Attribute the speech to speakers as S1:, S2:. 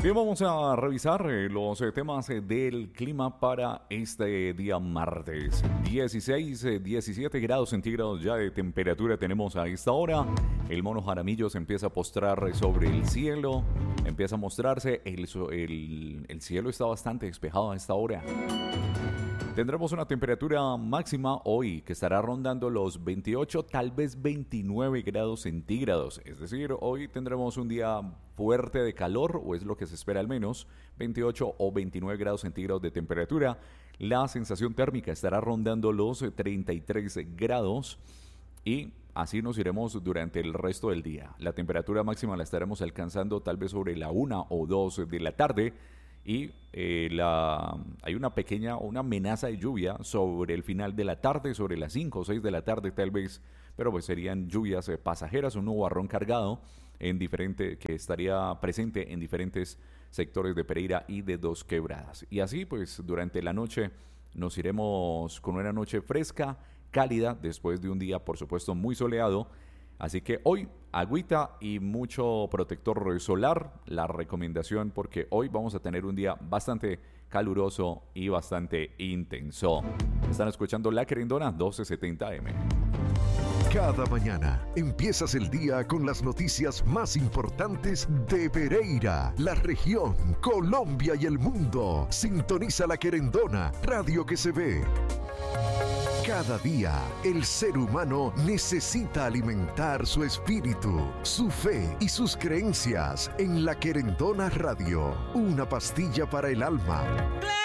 S1: Bien, vamos a revisar los temas del clima para este día martes. 17 grados centígrados ya de temperatura tenemos a esta hora. El mono Jaramillo se empieza a postrar sobre el cielo. Empieza a mostrarse. El cielo está bastante despejado a esta hora. Tendremos una temperatura máxima hoy que estará rondando los 28, tal vez 29 grados centígrados. Es decir, hoy tendremos un día fuerte de calor, o es lo que se espera al menos, 28 o 29 grados centígrados de temperatura. La sensación térmica estará rondando los 33 grados y así nos iremos durante el resto del día. La temperatura máxima la estaremos alcanzando tal vez sobre la 1 o 2 de la tarde. Y hay una amenaza de lluvia sobre el final de la tarde, sobre las 5 o 6 de la tarde tal vez, pero pues serían lluvias pasajeras, un nubarrón cargado que estaría presente en diferentes sectores de Pereira y de Dos Quebradas. Y así pues durante la noche nos iremos con una noche fresca, cálida, después de un día por supuesto muy soleado. Así que hoy, agüita y mucho protector solar, la recomendación, porque hoy vamos a tener un día bastante caluroso y bastante intenso. Están escuchando La Querendona 1270M.
S2: Cada mañana empiezas el día con las noticias más importantes de Pereira, la región, Colombia y el mundo. Sintoniza La Querendona, radio que se ve. Cada día, el ser humano necesita alimentar su espíritu, su fe y sus creencias en La Querendona Radio. Una pastilla para el alma.